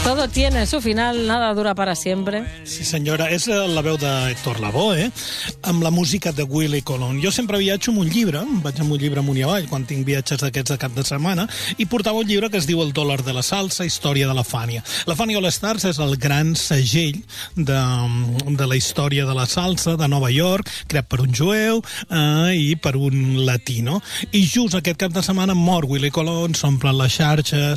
Todo tiene su final, nada dura para siempre. Sí, senyora, és la veu d'Héctor Lavoe, amb la música de Willy Colón. Jo sempre viatjo amb un llibre, vaig amb un llibre amunt i avall, quan tinc viatges d'aquests de cap de setmana, i portava un llibre que es diu El dòlar de la salsa, història de la Fania. La Fania All Stars és el gran segell de la història de la salsa de Nova York, creat per un jueu i per un latino. I just aquest cap de setmana mor Willy Colón, s'omplen les xarxes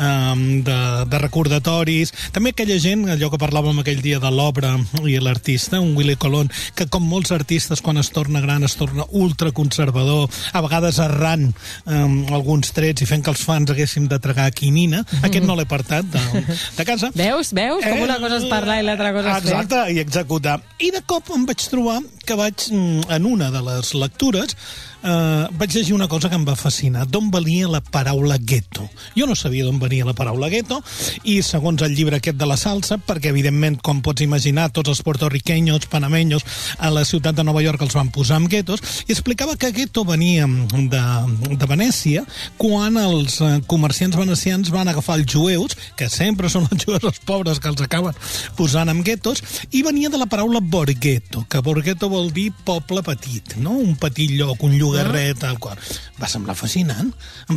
de recordatoris. També aquella gent, allò que parlàvem aquell dia de l'obra i l'artista, un Willy Colón, que com molts artistes quan es torna gran es torna ultraconservador, a vegades errant alguns trets i fent que els fans haguéssim de tragar quinina. Aquest no l'he apartat de casa. Veus? Com una cosa és parlar i l'altra cosa és fer. Exacte, i executar. I de cop em vaig trobar que en una de les lectures vaig llegir una cosa que em va fascinar. D'on venia la paraula gueto? Jo no sabia d'on venia la paraula gueto, i segons el llibre aquest de la salsa, perquè evidentment, com pots imaginar, tots els puertorriqueños, panameños, a la ciutat de Nova York els van posar amb guetos, i explicava que gueto venia de Venècia, quan els comerciants venecians van agafar els jueus, que sempre són els jueus els pobres que els acaben posant amb guetos, i venia de la paraula borghetto, que borghetto vol dir poble petit, no? Un petit lloc, un llogarret, tal qual. Va semblar fascinant,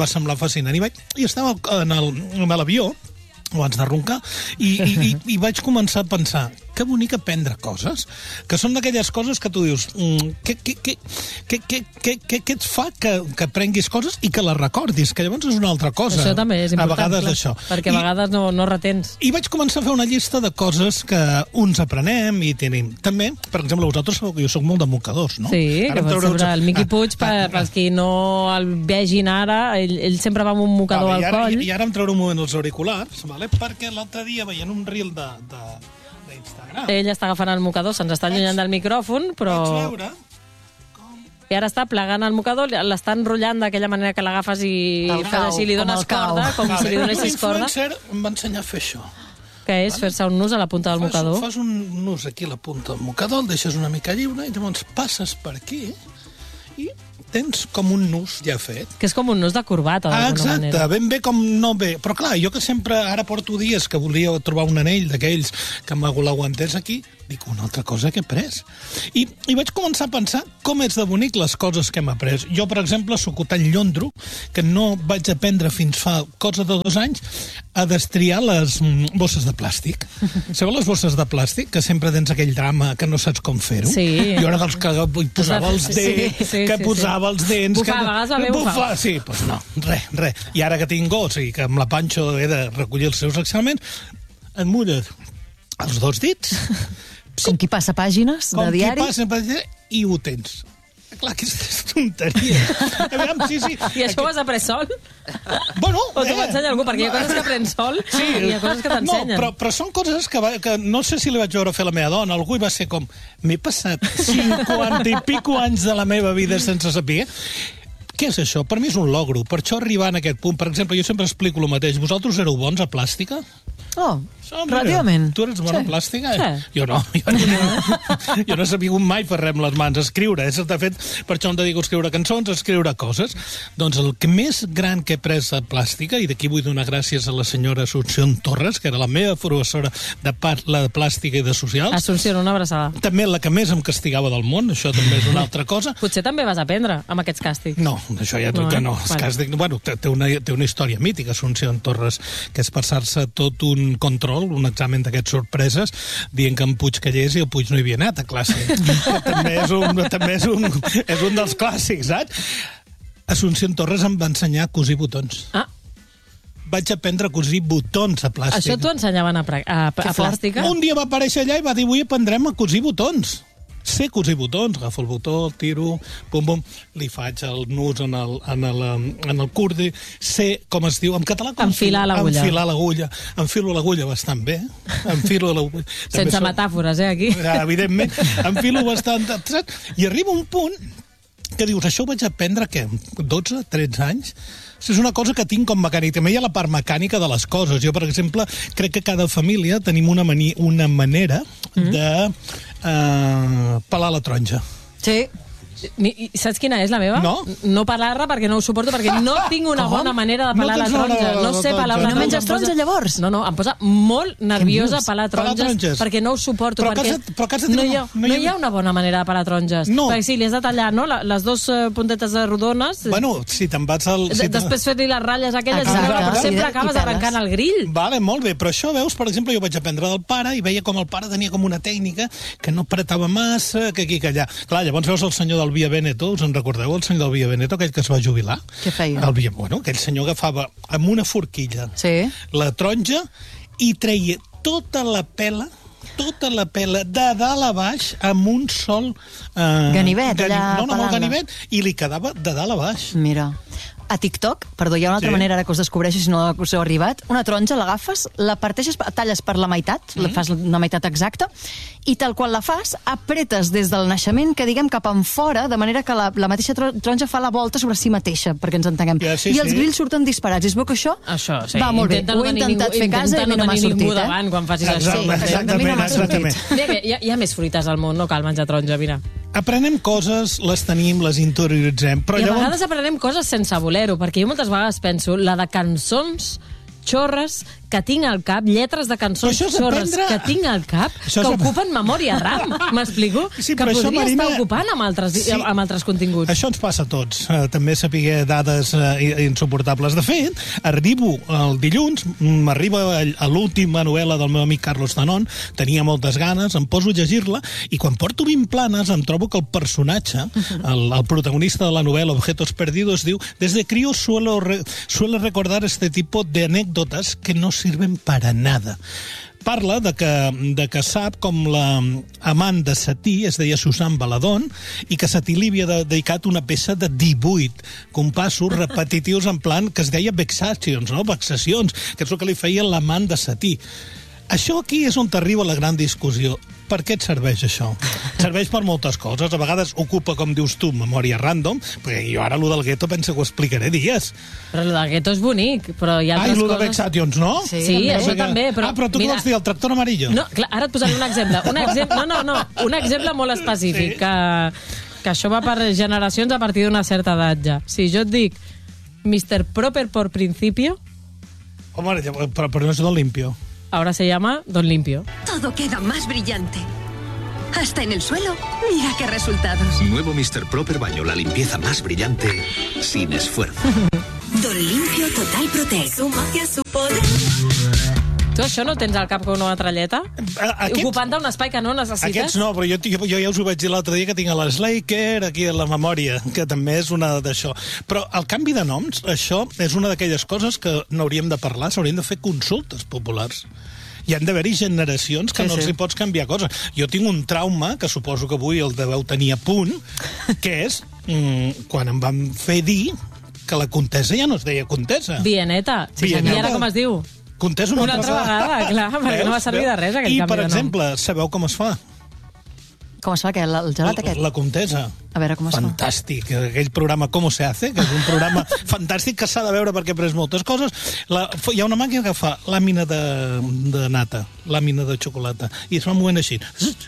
i estava a l'avió abans de roncar, i vaig començar a pensar, que bonic aprendre coses, que són d'aquelles coses que tu dius, què et fa que aprenguis coses i que les recordis, que llavors és una altra cosa. Això també és important, a vegades clar, això. perquè a vegades no retens. I vaig començar a fer una llista de coses que uns aprenem i tenim. També, per exemple, vosaltres sabeu que jo soc molt de mocadors, no? Sí, que sempre el Miqui Puig, pels qui no el vegin ara, ell sempre va amb un mocador al coll. I ara em trauré un moment els auriculars, perquè l'altre dia veient un reel d'Instagram. Ell està agafant el mocador, se'ns està allunyant del micròfon, però... Vaig veure I ara està plegant el mocador, l'està enrotllant d'aquella manera que l'agafes i fas així, li dones corda, com si li donessis corda. L'influencer em va ensenyar a fer això. Que és fer-se un nus a la punta del mocador. Fas un nus aquí a la punta del mocador, el deixes una mica lliure, i llavors passes per aquí i tens com un nus ja fet. Que és com un nus de corbata, d'alguna manera. Exacte, ben bé com no bé. Però clar, jo que sempre, ara porto dies que volia trobar un anell d'aquells que l'aguantés aquí, dic, una altra cosa que he après. I vaig començar a pensar com és de bonic les coses que hem après. Jo, per exemple, soc tan llondro que no vaig aprendre fins fa cosa de 2 anys a destriar les bosses de plàstic. Sabeu les bosses de plàstic? Que sempre tens aquell drama que no saps com fer-ho. Sí. Jo era dels que posava els dents, que posava els dents... Bufar, a vegades va bé bufar. Sí, doncs no, res. I ara que tinc gos i que amb la Panxo he de recollir els seus excrements, em mulles els 2 dits... Com qui passa pàgines de diari? Com qui passa pàgines i ho tens. Clar, que és tonteria. Aviam, sí. I això ho has après sol? Bueno, o t'ho va ensenyar algú? Perquè hi ha coses que aprens sol i hi ha coses que t'ensenyen. No, però són coses que no sé si li vaig veure fer a la meva dona. Algú hi va ser com... M'he passat 50 i pico anys de la meva vida sense saber. Què és això? Per mi és un logro. Per això arribar a aquest punt... Per exemple, jo sempre explico el mateix. Vosaltres éreu bons a plàstica? Oh, relativament. Tu eres bona a plàstica? Sí. Jo no. Jo no he sabut mai fer res amb les mans, escriure. De fet, per això em dedico a escriure cançons, a escriure coses. Doncs el que més gran que he pres a plàstica, i d'aquí vull donar gràcies a la senyora Assumpció Torres, que era la meva professora de plàstica i de socials. Assumpció, una abraçada. També la que més em castigava del món, això també és una altra cosa. Potser també vas aprendre amb aquests càstigs. No, això ja que no. Bueno, té una història mítica, Assumpció Torres, que és passar-se tot un control, un examen d'aquests sorpreses, dient que en Puig callés i el Puig no hi havia anat a classe. també és un dels clàssics, saps? Assumpció Torres em va ensenyar a cosir botons. Vaig aprendre a cosir botons a plàstic. Això t'ho ensenyaven a plàstica? Un dia va aparèixer allà i va dir, avui aprendrem a cosir botons. Sé cosir botons, agafo el botó, el tiro, pum, li faig el nus en el curdi, sé com es diu, en català com enfilar l'agulla. Enfilo l'agulla bastant bé. Sense metàfores, aquí. Evidentment, enfilo bastant, i arriba un punt que dius, això ho vaig aprendre, què, 12, 13 anys? És una cosa que tinc com mecànica. També hi ha la part mecànica de les coses. Jo, per exemple, crec que cada família tenim una manera de pelar la taronja. Sí. Saps quina és la meva? No pelar-la perquè no ho suporto, perquè no tinc una bona manera de pelar la taronja. No sé pelar una taronja. No menges taronja, llavors? No, em posa molt nerviosa pelar taronges perquè no ho suporto. No hi ha una bona manera de pelar taronges. Perquè sí, li has de tallar, no? Les dues puntetes rodones. Bueno, si te'n vas al... Després fer-li les ratlles aquelles, però sempre acabes arrencant el grill. Vale, molt bé, però això, veus, per exemple, jo vaig aprendre del pare i veia com el pare tenia com una tècnica que no apretava massa, que aquí, que allà. Clar, llavors veus el senyor del Via Veneto, us en recordeu, el senyor del Via Veneto, aquell que es va jubilar? Què feia? Aquell senyor agafava amb una forquilla la taronja i treia tota la pela de dalt a baix amb un sol... Ganivet, allà pelant-la. No, ganivet, i li quedava de dalt a baix. Mira. A TikTok, perdó, hi ha una altra manera que us descobreixi si no us heu arribat. Una taronja l'agafes, la parteixes, talles per la meitat, la fas una meitat exacta, i tal qual la fas, apretes des del naixement, que diguem cap en fora, de manera que la mateixa taronja fa la volta sobre si mateixa, perquè ens entenguem. I els grills surten disparats. I es veu que això va molt bé. Ho he intentat fer a casa i no m'ha sortit. Ningú davant quan facis això. Exactament. Hi ha més fruites al món, no cal menjar taronja, mira. Aprenem coses, les tenim, les interioritzem. I a vegades aprenem coses sense voler-ho, perquè jo moltes vegades penso la de cançons xorres que tinc al cap, lletres de cançons xorres que tinc al cap, que ocupen memòria RAM, m'explico? Que podria estar ocupant amb altres continguts. Això ens passa a tots, també saber dades insuportables. De fet, arribo el dilluns, m'arriba a l'última novel·la del meu amic Carlos Tanón, tenia moltes ganes, em poso a llegir-la, i quan porto 20 planes em trobo que el personatge, el protagonista de la novel·la Objetos Perdidos, diu: desde crío suele recordar este tipo de anécdotas que no sirven para nada. Parla de que sap com la amant de Satie, es deia Susan Baladón, i que Satie li havia dedicat una peça de 18 compassos repetitius en plan que es deia vexacions, no? Vexacions, que és el que li feia l'amant de Satie. Això aquí és on t'arriba la gran discussió. Per què et serveix això? Serveix per moltes coses. A vegades ocupa, com dius tu, memòria random, perquè jo ara allò del gueto penso que ho explicaré dies. Però allò del gueto és bonic, però hi ha altres coses... allò de Vexations, no? Sí, això també, però... però tu què vols dir, el tractor amarillo? No, clar, ara et posaré un exemple. Un exemple molt específic, que això va per generacions a partir d'una certa edat ja. Si jo et dic Mr. Proper por principio... Home, però no és Don Limpio. Ahora se llama Don Limpio. Todo queda más brillante. Hasta en el suelo. Mira qué resultados. Nuevo Mr. Proper Baño, la limpieza más brillante sin esfuerzo. Don Limpio Total Protect. Su magia, su poder. Tu això no tens al cap com una tralleta? Ocupant-te un espai que no necessites? Aquests no, però jo ja us ho vaig dir l'altre dia, que tinc a l'Slaker aquí a la memòria, que també és una d'això. Però el canvi de noms, això és una d'aquelles coses que no hauríem de parlar, s'haurien de fer consultes populars. Hi han d'haver-hi generacions que no els hi pots canviar coses. Jo tinc un trauma, que suposo que avui el deveu tenir a punt, que és quan em van fer dir que la Contessa ja no es deia Contessa. Vianeta. I ara com es diu? Contessa una altra vegada, clar, perquè no va servir de res aquell canvi de nom. I, per exemple, sabeu com es fa? Com es fa, el gelat aquest? La Contessa. A veure com es fa. Fantàstic. Aquell programa Com se hace, que és un programa fantàstic que s'ha de veure perquè he après moltes coses. Hi ha una màquina que fa làmina de nata, làmina de xocolata, i es va movent així.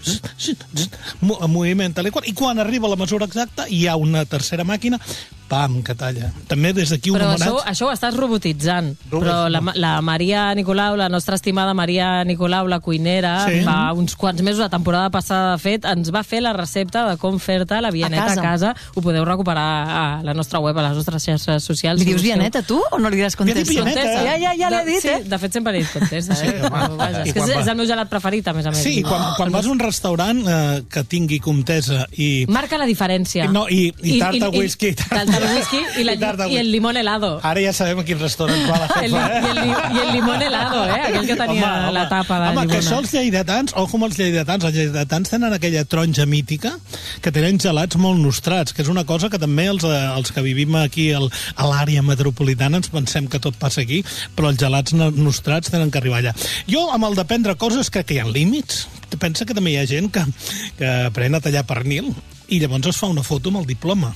Moviment tal i qual. I quan arriba a la mesura exacta, hi ha una tercera màquina, pam, que talla. També des d'aquí un homenatge... Però això ho estàs robotitzant. Però la Maria Nicolau, la nostra estimada Maria Nicolau, la cuinera, fa uns quants mesos, la temporada passada, de fet, ens va fer la recepta de com fer-te la vianeta a casa. Ho podeu recuperar a la nostra web, a les nostres xarxes socials. Li dius vianeta, tu? O no li diràs Contessa? Ja l'he dit, eh? Sí, de fet sempre he dit Contessa. És el meu gelat preferit, a més a més. Sí, quan vas a un restaurant que tingui Contessa i... Marca la diferència. No, i tarta whisky. El whisky i el limón helado. Ara ja sabem a quin restaurant va la jefa. I el limón helado, aquell que tenia la tapa de llimona. Home, que això els lleidatans, ojo amb els lleidatans tenen aquella taronja mítica que tenen gelats molt nostrats, que és una cosa que també els que vivim aquí a l'àrea metropolitana ens pensem que tot passa aquí, però els gelats nostrats tenen que arribar allà. Jo, amb el d'aprendre coses, crec que hi ha límits. Pensa que també hi ha gent que aprèn a tallar pernil i llavors es fa una foto amb el diploma.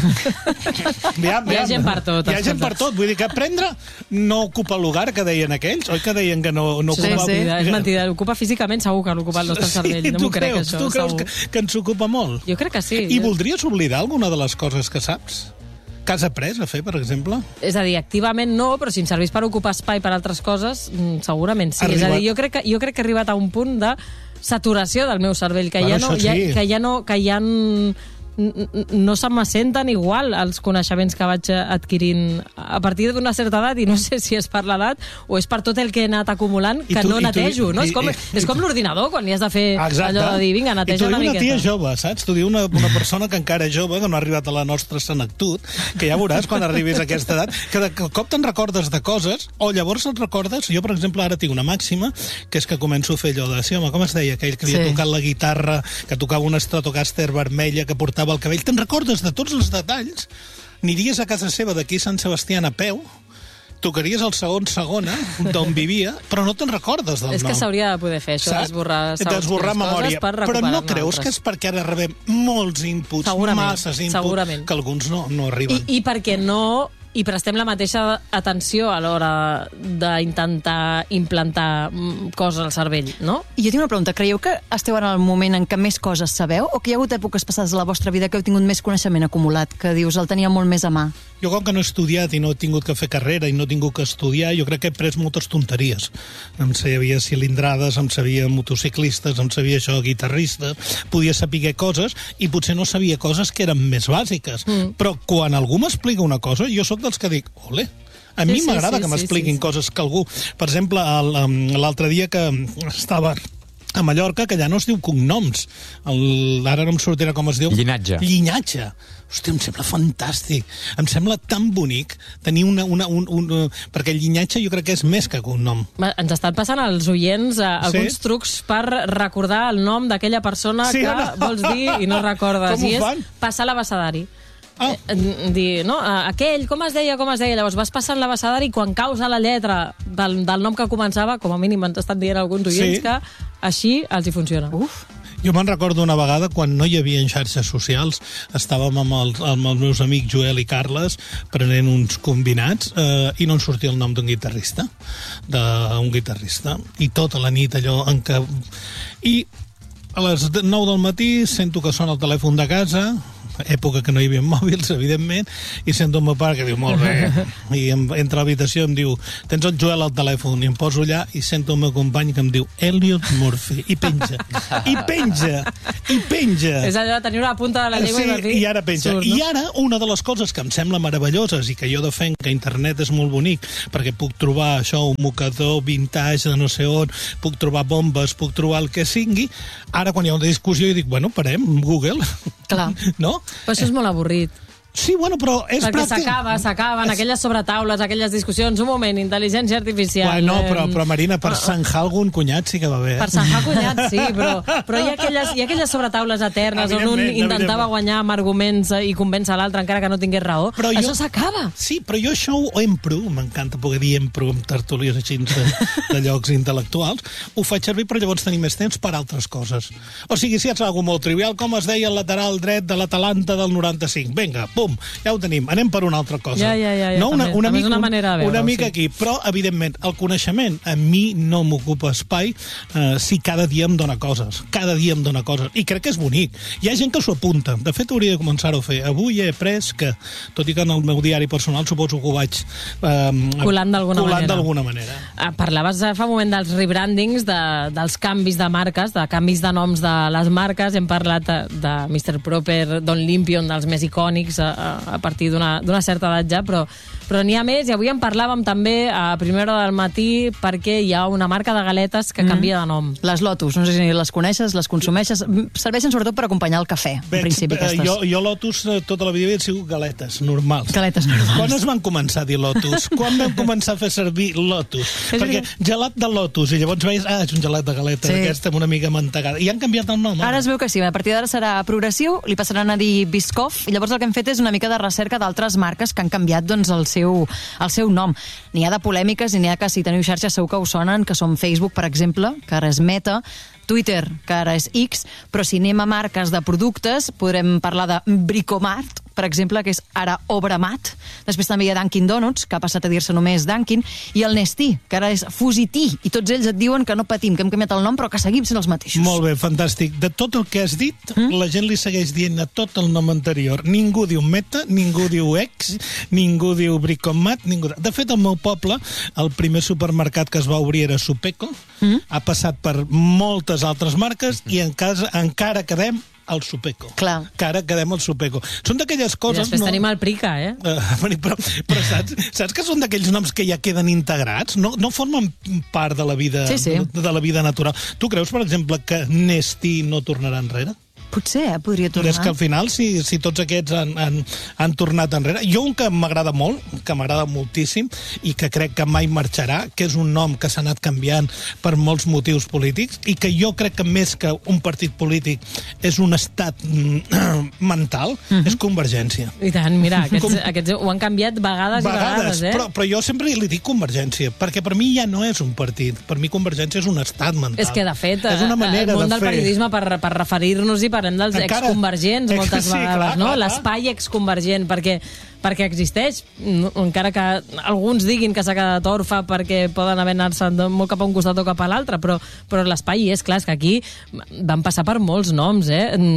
Hi ha gent per tot. Hi ha gent per tot. Vull dir que aprendre no ocupa el lugar que deien aquells, oi que deien que no ocupa... Sí, és mentida. L'ocupa físicament, segur que l'ocupa el nostre cervell. No m'ho crec, això. Tu creus que ens ocupa molt? Jo crec que sí. I voldries oblidar alguna de les coses que saps? Que has après a fer, per exemple? És a dir, activament no, però si em serveix per ocupar espai per altres coses, segurament sí. És a dir, jo crec que he arribat a un punt de saturació del meu cervell, que ja no se m'assenten igual els coneixements que vaig adquirint a partir d'una certa edat, i no sé si és per l'edat o és per tot el que he anat acumulant que no netejo, no? És com l'ordinador, quan li has de fer allò de dir, vinga, neteja una miqueta. I t'ho diu una tia jove, saps? T'ho diu una persona que encara és jove, que no ha arribat a la nostra senectut, que ja veuràs quan arribis a aquesta edat, que de cop te'n recordes de coses, o llavors et recordes... Jo, per exemple, ara tinc una màxima, que és que començo a fer allò de... Sí, home, com es deia aquell que havia tocat la guitarra, que tocava una Stratocaster vermella, que portava el cabell? Te'n recordes de tots els detalls? Aniries a casa seva d'aquí a Sant Sebastià a peu, tocaries el segona d'on vivia, però no te'n recordes del nom. És que s'hauria de poder fer això, d'esborrar memòria. Però no creus que és perquè ara rebem molts inputs, masses inputs, que alguns no arriben? I perquè no hi prestem la mateixa atenció a l'hora d'intentar implantar coses al cervell, no? I jo tinc una pregunta. Creieu que esteu en el moment en què més coses sabeu, o que hi ha hagut èpoques passades a la vostra vida que heu tingut més coneixement acumulat, que dius el tenia molt més a mà? Jo, com que no he estudiat i no he tingut que fer carrera i no he tingut que estudiar, jo crec que he pres moltes tonteries. Em sabia cilindrades, em sabia motociclistes, em sabia això, guitarrista, podia saber coses i potser no sabia coses que eren més bàsiques. Però quan algú m'explica una cosa, jo sóc dels que dic, ole, a mi m'agrada que m'expliquin coses que algú... Per exemple, l'altre dia que estava a Mallorca, que allà no es diu cognoms. Ara no em sortirà com es diu. Llinatge. Hòstia, em sembla fantàstic. Em sembla tan bonic tenir perquè el llinatge jo crec que és més que cognom. Ens estan passant als oients alguns trucs per recordar el nom d'aquella persona que vols dir i no recordes. Com ho fan? És passar l'abecedari. Dir, no, aquell, com es deia? Llavors vas passant l'abecedari i quan caus a la lletra del nom que començava, com a mínim ens estan dient alguns oients que així els hi funciona. Jo me'n recordo una vegada, quan no hi havia xarxes socials, estàvem amb els meus amics Joel i Carles prenent uns combinats i no en sortia el nom d'un guitarrista, i tota la nit allò en què... I a les 9 del matí sento que sona el telèfon de casa, època que no hi havia mòbils, evidentment, i sento el meu pare que diu, molt bé, i entra a l'habitació i em diu, tens el Joel al telèfon, i em poso allà i sento el meu company que em diu Elliot Murphy, i penja. És allò de tenir una punta de la llengua i ara penja. I ara, una de les coses que em sembla meravelloses i que jo defenc que internet és molt bonic, perquè puc trobar això, un mocador vintage de no sé on, puc trobar bombes, puc trobar el que sigui, ara quan hi ha una discussió jo dic, bueno, parem, Google. Clar. No? Però això és molt avorrit. Sí, bueno, però és perquè s'acaben aquelles sobretaules, aquelles discussions. Un moment, intel·ligència artificial. Bueno, però Marina, per sanjar algun cunyat sí que va bé. Per sanjar cunyat, sí, però hi ha aquelles sobretaules eternes on un intentava guanyar amb arguments i convèncer l'altre encara que no tingués raó. Això s'acaba. Sí, però jo això ho empro, m'encanta poder dir empro amb tertúlies així de llocs intel·lectuals, ho faig servir per llavors tenir més temps per altres coses. O sigui, si ets algú molt trivial, com es deia el lateral dret de l'Atalanta del 95. Vinga, pum, ja ho tenim, anem per una altra cosa. No, una mica aquí, però evidentment el coneixement a mi no m'ocupa espai si cada dia em dona coses, i crec que és bonic. Hi ha gent que s'ho apunta, de fet hauria de començar-ho a fer. Avui he après que, tot i que en el meu diari personal suposo que ho vaig colant d'alguna manera. Parlaves fa un moment dels rebrandings, dels canvis de marques, de canvis de noms de les marques. Hem parlat de Mr. Proper, Don Limpion, dels més icònics a partir d'una certa edat ja, però n'hi ha més, i avui en parlàvem també a primera hora del matí perquè hi ha una marca de galetes que canvia de nom. Les Lotus, no sé si les coneixes, les consumeixes, serveixen sobretot per acompanyar el cafè, en principi aquestes. Jo Lotus tota la vida he sigut galetes normals. Galetes normals. Quan es van començar a dir Lotus? Quan vam començar a fer servir Lotus? Perquè gelat de Lotus, i llavors veies, és un gelat de galeta, aquesta amb una mica mantegada. I han canviat el nom. Ara es veu que sí, a partir d'ara serà progressiu, li passaran a dir Biscoff, i llavors el que hem fet és una mica de recerca d'altres marques que han canviat el seu nom. N'hi ha de polèmiques i n'hi ha que si teniu xarxes segur que us sonen, que són Facebook, per exemple, que ara és Meta, Twitter, que ara és X, però si anem a marques de productes, podrem parlar de Bricomart, per exemple, que és ara Obramat. Després també hi ha Dunkin' Donuts, que ha passat a dir-se només Dunkin', i el Nestí, que ara és Fusití, i tots ells et diuen que no patim, que hem canviat el nom, però que seguim sent els mateixos. Molt bé, fantàstic. De tot el que has dit, la gent li segueix dient a tot el nom anterior. Ningú diu Meta, ningú diu X, ningú diu Bricomat, ningú... De fet, al meu poble, el primer supermercat que es va obrir era Supeco, ha passat per moltes altres marques i encara quedem al Supeco. Clar. Encara quedem al Supeco. Són d'aquelles coses... I després tenim el Prica, però saps que són d'aquells noms que ja queden integrats? No formen part de la vida, de la vida natural. Tu creus, per exemple, que Nestí no tornarà enrere? Potser, podria tornar. És que al final, si tots aquests han tornat enrere... Jo un que m'agrada molt, que m'agrada moltíssim, i que crec que mai marxarà, que és un nom que s'ha anat canviant per molts motius polítics, i que jo crec que més que un partit polític és un estat mental, és Convergència. I tant, mira, aquests ho han canviat vegades i vegades, però jo sempre li dic Convergència, perquè per mi ja no és un partit. Per mi Convergència és un estat mental. És que, de fet, és una manera el món de del periodisme, per referir-nos-hi, parlem dels exconvergents moltes vegades, no? L'espai exconvergent, perquè existeix, encara que alguns diguin que s'ha quedat orfe perquè poden haver anat-se molt cap a un costat o cap a l'altre, però l'espai és clar, és que aquí van passar per molts noms,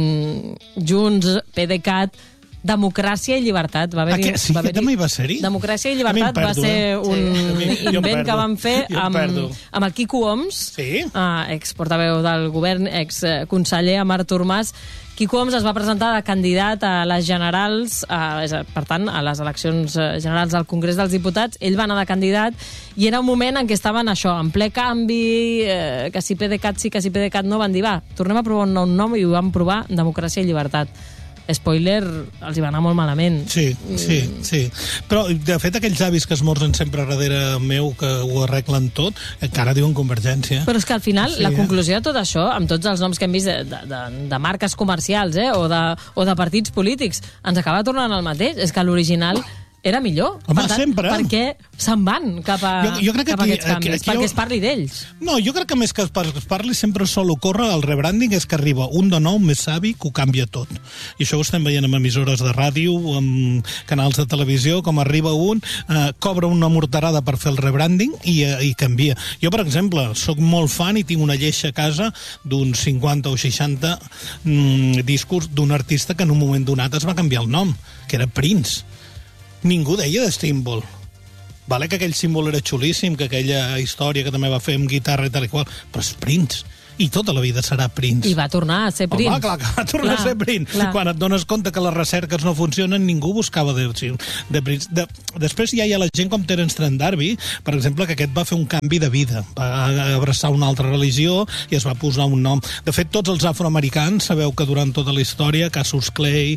Junts, PDeCAT, Democràcia i Llibertat. També hi va ser-hi? Democràcia i Llibertat va ser un invent que van fer amb el Quico Homs, exportaveu del govern, exconseller amb Artur Mas. Quico Homs es va presentar de candidat a les generals, per tant, a les eleccions generals del Congrés dels Diputats. Ell va anar de candidat i era un moment en què estaven això, en ple canvi, que si PDeCAT sí, que si PDeCAT no, van dir, va, tornem a provar un nou nom i ho van provar Democràcia i Llibertat. Spoiler, els hi va anar molt malament. Sí. Però, de fet, aquells avis que esmorzen sempre darrere meu, que ho arreglen tot, encara diuen Convergència. Però és que al final, la conclusió de tot això, amb tots els noms que hem vist de marques comercials, o de partits polítics, ens acaba tornant al mateix. És que l'original era millor. Home, sempre. Perquè se'n van cap a aquests canvis, perquè es parli d'ells. No, jo crec que més que es parli sempre sol ocórrer el rebranding, és que arriba un de nou més savi que ho canvia tot. I això ho estem veient amb emissores de ràdio, amb canals de televisió, com arriba un, cobra una morterada per fer el rebranding i canvia. Jo, per exemple, sóc molt fan i tinc una lleixa a casa d'uns 50 o 60 discos d'un artista que en un moment donat es va canviar el nom, que era Prince. Ningú deia de Steamboat. Vale que aquell símbol era xulíssim, que aquella història que també va fer amb guitarra i tal i qual, però és Prince. I tota la vida serà Prince. I va tornar a ser Prince. Home, clar que va tornar a ser Prince. Quan et dones compte que les recerques no funcionen, ningú buscava de Prince. Després ja hi ha la gent com Terence Trent D'Arby, per exemple, que aquest va fer un canvi de vida. Va abraçar una altra religió i es va posar un nom. De fet, tots els afroamericans, sabeu que durant tota la història, Cassius Clay,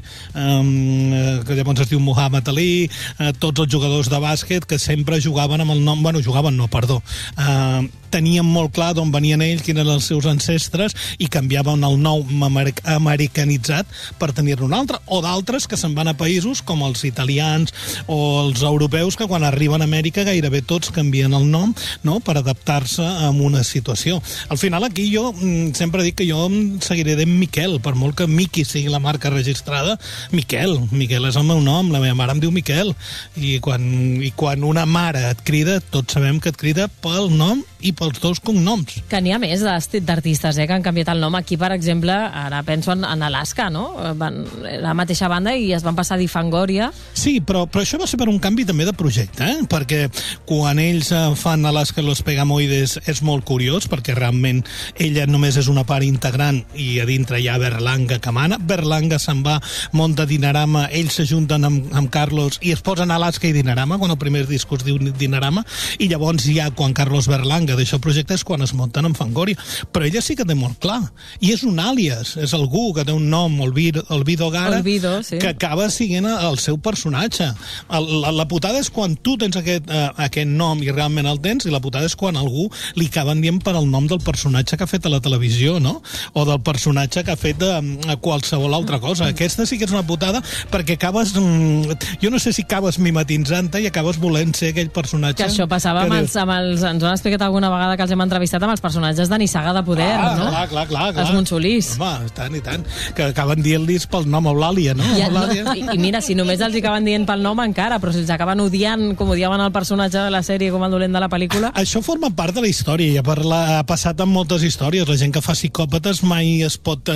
que llavors es diu Muhammad Ali, tots els jugadors de bàsquet que sempre jugaven amb el nom... Bueno, jugaven no, perdó. Tenien molt clar d'on venien ells, quins eren els seus ancestres, i canviaven el nom americanitzat per tenir-ne un altre, o d'altres que se'n van a països com els italians o els europeus, que quan arriben a Amèrica gairebé tots canvien el nom, no?, per adaptar-se a una situació. Al final aquí jo sempre dic que jo em seguiré dient Miquel, per molt que Miqui sigui la marca registrada, Miquel és el meu nom, la meva mare em diu Miquel, i quan una mare et crida, tots sabem que et crida pel nom i pels dos cognoms. Que n'hi ha més d'artistes que han canviat el nom. Aquí, per exemple, ara penso en Alaska, no? La mateixa banda i es van passar a dir Fangoria. Sí, però això va ser per un canvi també de projecte, perquè quan ells fan Alaska Los Pegamoides és molt curiós, perquè realment ella només és una part integrant i a dintre hi ha Berlanga que mana. Berlanga se'n va, munta Dinarama, ells s'ajunten amb Carlos i es posen Alaska i Dinarama, quan el primer disc es diu Dinarama, i llavors ja quan Carlos Berlanga deixa el projecte és quan es munten en Fangoria. Però ella sí que té molt clar. I és un àlies, és algú que té un nom, Olvido Gara, sí. que acaba siguent el seu personatge. La putada és quan tu tens aquest nom i realment el tens, i la putada és quan algú li acaben dient per el nom del personatge que ha fet a la televisió, no? O del personatge que ha fet qualsevol altra cosa. Aquesta sí que és una putada, perquè acabes... Jo no sé si acabes mimetitzant-te i acabes volent ser aquell personatge... Que això passava amb els... Ens ho han explicat alguna vegada que els hem entrevistat amb els personatges de Nissaga de Poder, no? Clar. Els Montsolís. Home, tant i tant. Que acaben dient-los pel nom Eulàlia, no? I mira, si només els acaben dient pel nom encara, però si els acaben odiant, com odiaven el personatge de la sèrie com el dolent de la pel·lícula... Això forma part de la història, ha passat en moltes històries. La gent que fa psicòpates mai es pot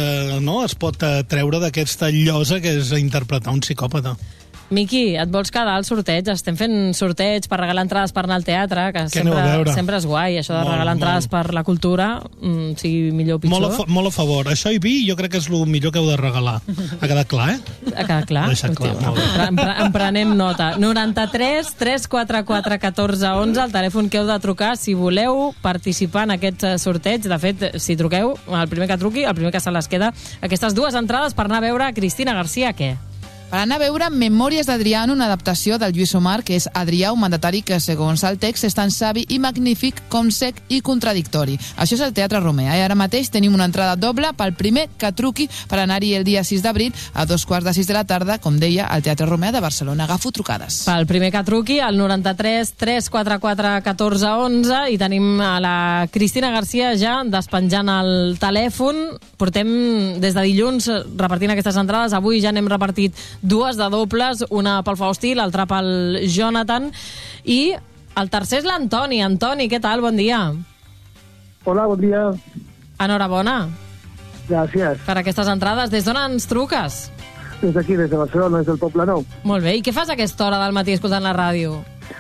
treure d'aquesta llosa que és interpretar un psicòpata. Miqui, et vols quedar al sorteig? Estem fent sorteig per regalar entrades per anar al teatre, que sempre és guai, això de regalar entrades per la cultura, sigui millor o pitjor. Molt a favor. Això i vi jo crec que és el millor que heu de regalar. Ha quedat clar, Ha quedat clar? Deixat clar. En prenem nota. 93 344 14 11, el telèfon que heu de trucar si voleu participar en aquest sorteig. De fet, si truqueu, el primer que truqui, el primer que se les queda, aquestes dues entrades per anar a veure Cristina García, què? Per anar a veure Memòries d'Adriano, una adaptació del Lluís Omar, que és Adrià, un mandatari que, segons el text, és tan savi i magnífic com sec i contradictori. Això és el Teatre Romea. I ara mateix tenim una entrada doble pel primer que truqui per anar-hi el dia 6 d'abril a 2:45 de la tarda, com deia, al Teatre Romea de Barcelona. Agafo trucades. Pel primer que truqui, al 93 344 14 11, i tenim a la Cristina García ja despenjant el telèfon. Portem des de dilluns repartint aquestes entrades. Avui ja n'hem repartit dues de dobles, una pel Faustí, l'altra pel Jonathan, i el tercer és l'Antoni. Antoni, què tal? Bon dia. Hola, bon dia. Enhorabona. Gràcies. Per aquestes entrades. Des d'on ens truques? Des d'aquí, des de Barcelona, des del Poble Nou. Molt bé. I què fas a aquesta hora del matí escoltant la ràdio?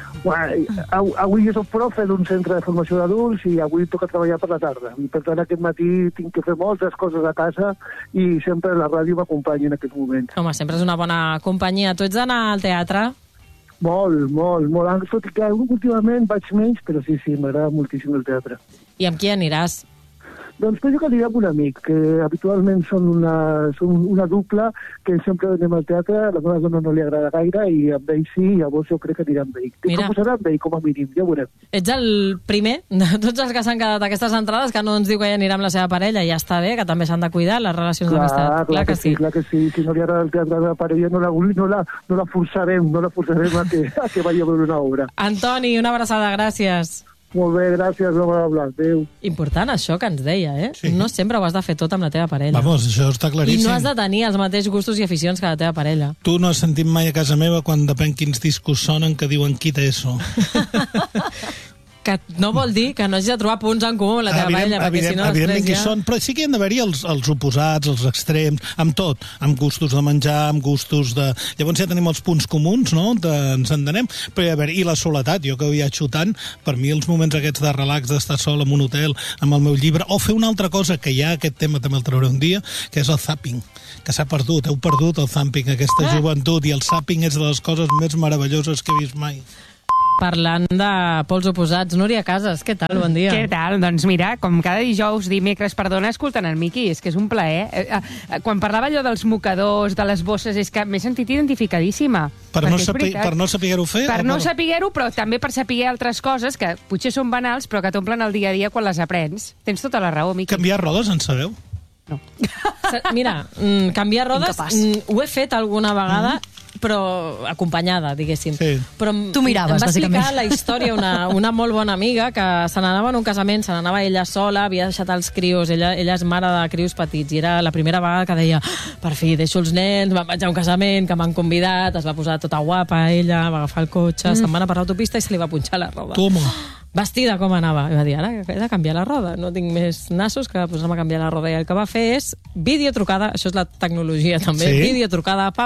Avui jo soc profe d'un centre de formació d'adults i avui toca treballar per la tarda. I per tant aquest matí tinc que fer moltes coses a casa i sempre la ràdio m'acompanya en aquest moment. Home, sempre és una bona companyia. Tu ets d'anar al teatre? Molt. Tot i que últimament vaig menys, però sí, m'agrada moltíssim el teatre. I amb qui aniràs? Doncs penso que aniré amb un amic, que habitualment són una dupla, que sempre anem al teatre, a la meva dona no li agrada gaire, i amb ell sí, llavors jo crec que aniré amb ell. Mira. Com serà amb ell, com a mínim, ja veurem. Ets el primer de tots els que s'han quedat aquestes entrades que no ens diu que ja anirà amb la seva parella, i ja està bé, que també s'han de cuidar les relacions d'amistat. Clar que sí. Si no li agrada el teatre de la parella, no la forçarem a que vagi a veure una obra. Antoni, una abraçada, gràcies. Molt bé, gràcies, adéu. Important això que ens deia, Sí. No sempre ho has de fer tot amb la teva parella. Vamos, això està claríssim. I no has de tenir els mateixos gustos i aficions que la teva parella. Tu no has sentit mai a casa meva quan depèn quins discos sonen que diuen quita eso. Que no vol dir que no hagis de trobar punts en comú amb la teva parella, perquè si no evidentment que ja... són, però sí que hi han d'haver-hi els oposats, els extrems, amb tot, amb gustos de menjar, amb gustos de... Llavors ja tenim els punts comuns, no?, ens entenem, però a veure, i la soledat, jo que viatjo tant, per mi els moments aquests de relax, d'estar sol en un hotel, amb el meu llibre, o fer una altra cosa, que ja aquest tema també el trauré un dia, que és el zapping, que s'ha perdut, heu perdut el zapping, aquesta joventut, i el zapping és de les coses més meravelloses que he vist mai. Parlant de pols oposats, Núria Casas, què tal? Bon dia. Què tal? Doncs mira, com cada dijous, dimecres, perdona, escoltant el Miqui, és que és un plaer. Quan parlava allò dels mocadors, de les bosses, és que m'he sentit identificadíssima. Per no saber-ho fer? Per no saber-ho, però també per saber altres coses que potser són banals, però que t'omplen el dia a dia quan les aprens. Tens tota la raó, Miqui. Canviar rodes, en sabeu? No. Mira, canviar rodes ho he fet alguna vegada, però acompanyada, diguéssim. Sí. Però tu miraves, em va explicar bàsicament la història una molt bona amiga que se n'anava en un casament, se n'anava ella sola, havia deixat els crios, ella és mare de crios petits, i era la primera vegada que deia per fi, deixo els nens, me'n vaig a un casament, que m'han convidat, es va posar tota guapa ella, va agafar el cotxe, se'n va anar per l'autopista i se li va punxar la roda. Toma. Vestida com anava. I va dir, ara he de canviar la roda. No tinc més nassos que posar-me a canviar la roda. I el que va fer és videotrucada, això és la tecnologia també, sí? Videotrucada, papa,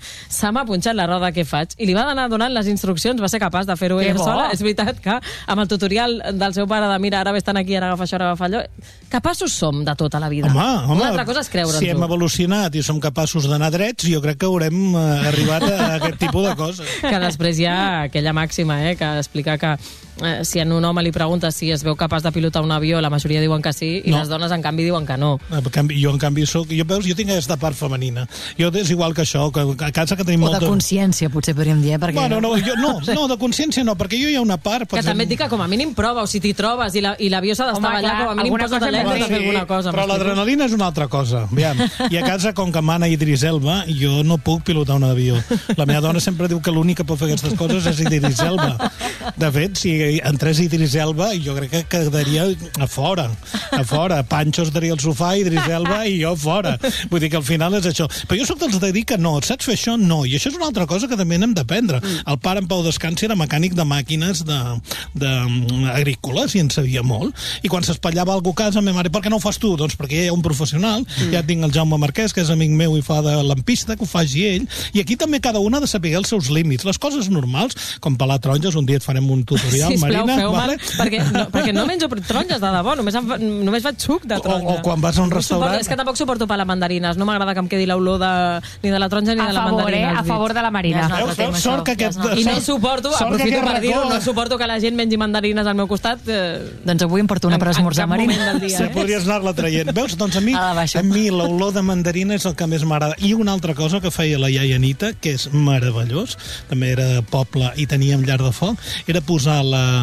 se m'ha punxat la roda, què faig? I li va anar donant les instruccions, va ser capaç de fer-ho ella sola. És veritat que amb el tutorial del seu pare de mira, ara estan aquí, ara agafa això, ara agafa allò. Capaços som de tota la vida. Home, una altra cosa és creure'ns-ho. Si hem evolucionat i som capaços d'anar drets, jo crec que haurem arribat a aquest tipus de coses. Que després hi ha aquella màxima, que explica que si a un home li pregunta si es veu capaç de pilotar un avió, la majoria diuen que sí, i les dones, en canvi, diuen que no. Jo, en canvi, jo tinc aquesta part femenina. Jo és igual que això, que a casa que tenim molta... O de consciència, potser podríem dir, perquè... Bueno, no, de consciència no, perquè jo hi ha una part... Que també et dic que com a mínim prova, o si t'hi trobes i l'avió s'ha d'estar allà, com a mínim posa't alerta de fer alguna cosa. Però l'adrenalina és una altra cosa. I a casa, com que mana Idris Elba, jo no puc pilotar un avió. La meva dona sempre diu que l'únic que pot fer aquestes coses és Idris Elba. De fet, si entrés Idris Elba, jo crec que quedaria a fora. Pancho estaria al sofà, Idris Elba i jo fora. Vull dir que al final és això. Però jo soc dels de dir que no, saps fer això? No. I això és una altra cosa que també n'hem d'aprendre. El pare en Pau Descansi era mecànic de màquines agrícoles i en sabia molt. I quan s'espatllava alguna cosa a casa, ma mare, per què no ho fas tu? Doncs perquè hi ha un professional, ja tinc el Jaume Marquès, que és amic meu i fa de lampista, que ho faci ell. I aquí també cada una ha de saber els seus límits. Les coses normals, com pelar taronges, un dia et farem un tutorial, Marina. Vale? Perquè no menjo taronges, de debò, només faig suc de taronja. O quan vas a un restaurant... És que tampoc suporto pelar mandarines, no m'agrada que em quedi l'olor ni de la taronja ni de la mandarina. A favor de la Marina. Sort que aquest... I no suporto, aprofito per dir-ho, no suporto que la gent mengi mandarines al meu costat. Doncs avui em porto una per esmorzar, Marina. Sí, podries anar-la traient. Veus? Doncs a mi l'olor de mandarina és el que més m'agrada. I una altra cosa que feia la iaia Anita, que és meravellós, també era poble i teníem llar de foc, era posar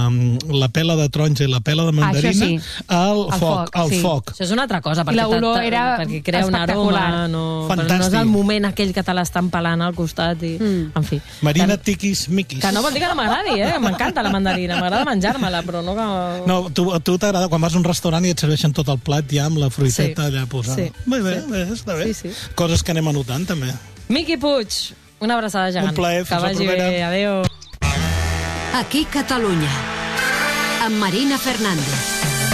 la pela de taronja i la pela de mandarina al foc. Això és una altra cosa, perquè crea un aroma, però no és el moment aquell que te l'estan pelant al costat. En fi. Marina tiquis miquis. Que no vol dir que no m'agradi, m'encanta la mandarina, m'agrada menjar-me-la, però no que... No, a tu t'agrada quan vas a un restaurant i et serveixen tot el plat ja amb la fruiteta allà posada. Bé, està bé. Coses que anem anotant, també. Miqui Puig, una abraçada gegant. Un plaer, fins la propera. Adéu. Aquí Catalunya, amb Marina Fernández.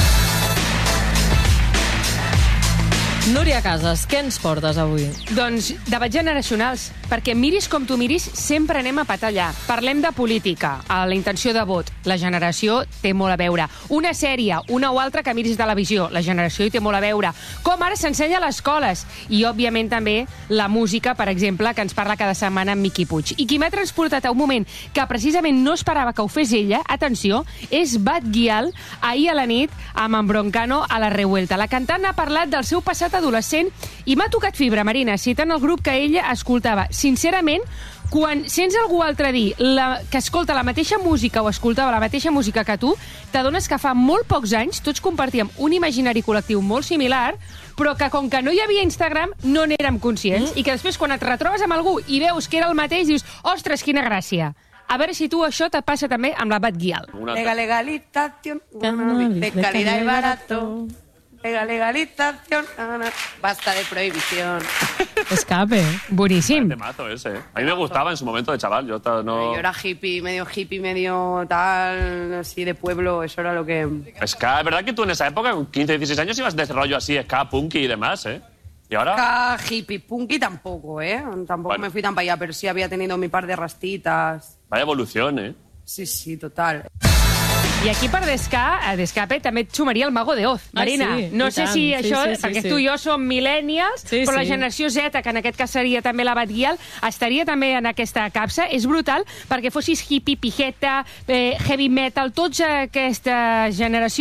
Núria Casas, què ens portes avui? Doncs debats generacionals, perquè miris com tu miris, sempre anem a patar allà. Parlem de política, a la intenció de vot. La generació té molt a veure. Una sèrie, una o altra que miris televisió, la generació hi té molt a veure. Com ara s'ensenya a les escoles. I, òbviament, també la música, per exemple, que ens parla cada setmana amb Miqui Puig. I qui m'ha transportat a un moment que precisament no esperava que ho fes ella, atenció, és Bad Gyal, ahir a la nit, amb en Broncano a la Revuelta. La cantant ha parlat del seu passat adolescent i m'ha tocat fibra, Marina, citant el grup que ella escoltava. Sincerament, quan sents algú altre dir que escolta la mateixa música o escoltava la mateixa música que tu, t'adones que fa molt pocs anys tots compartíem un imaginari col·lectiu molt similar, però que com que no hi havia Instagram no n'érem conscients i que després quan et retrobes amb algú i veus que era el mateix dius, ostres, quina gràcia. A veure si tu això te passa també amb la Bad Gyal. Legalización de calidad y barato. Legalización, basta de prohibición. Escape, buenísimo. Temazo ese. A mí me gustaba en su momento de chaval. Yo era hippie, medio tal, así de pueblo, eso era lo que... Ska, ¿verdad que tú en esa época, con 15, 16 años, ibas de ese rollo así, ska, punky y demás, ¿Y ahora? Ska, hippie, punky tampoco, Tampoco me fui tan para allá, pero sí había tenido mi par de rastitas. Vaya evolución, Sí, total. I aquí per d'escape també et sumaria el Mago de Oz, Marina. No sé si això, perquè tu i jo som millennials, però la generació Z, que en aquest cas seria també la Bad Gyal, estaria també en aquesta capsa. És brutal perquè fossis hippie, pijeta, heavy metal, tots aquesta generació